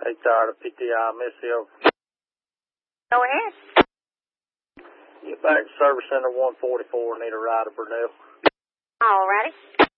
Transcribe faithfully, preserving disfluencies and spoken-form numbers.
Hey, tired of P T I, Missio. Go ahead. Get back to Service Center one forty-four, need a ride to Burnell. All righty.